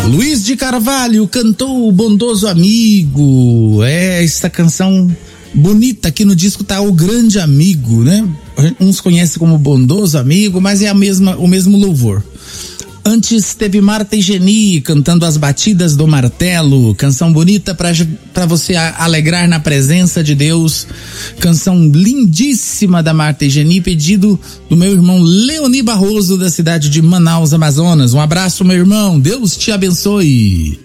Luiz de Carvalho cantou O Bondoso Amigo. Esta canção bonita aqui no disco tá O Grande Amigo, né? Uns conhecem como Bondoso Amigo, mas é o mesmo louvor. Antes teve Marta e Geni cantando As Batidas do Martelo, canção bonita pra você alegrar na presença de Deus, canção lindíssima da Marta e Geni, pedido do meu irmão Leoni Barroso, da cidade de Manaus, Amazonas. Um abraço, meu irmão, Deus te abençoe.